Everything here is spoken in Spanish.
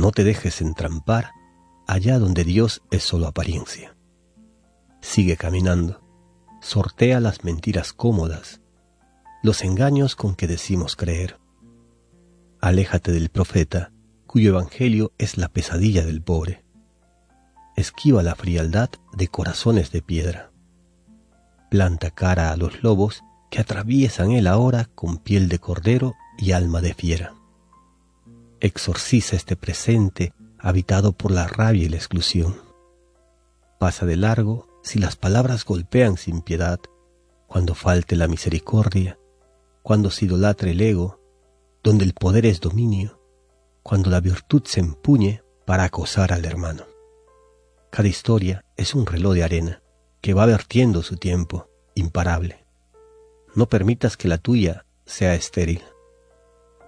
No te dejes entrampar allá donde Dios es solo apariencia. Sigue caminando, sortea las mentiras cómodas, los engaños con que decimos creer. Aléjate del profeta, cuyo evangelio es la pesadilla del pobre. Esquiva la frialdad de corazones de piedra. Planta cara a los lobos que atraviesan el ahora con piel de cordero y alma de fiera. Exorciza este presente habitado por la rabia y la exclusión. Pasa de largo si las palabras golpean sin piedad, cuando falte la misericordia, cuando se idolatre el ego, donde el poder es dominio, cuando la virtud se empuñe para acosar al hermano. Cada historia es un reloj de arena que va vertiendo su tiempo, imparable. No permitas que la tuya sea estéril.